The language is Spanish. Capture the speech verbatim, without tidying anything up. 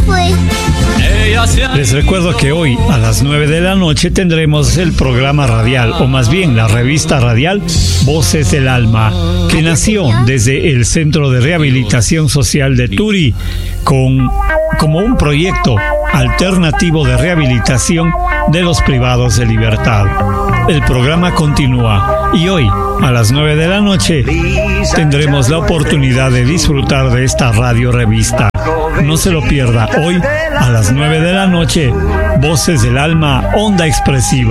fue. Les recuerdo que hoy a las nueve de la noche tendremos el programa radial, o más bien la revista radial Voces del Alma, que nació desde el Centro de Rehabilitación Social de Turi con, como un proyecto alternativo de rehabilitación de los privados de libertad. El programa continúa y hoy a las nueve de la noche tendremos la oportunidad de disfrutar de esta radio revista. No se lo pierda, hoy a las nueve de la noche, Voces del Alma, Onda Expresiva.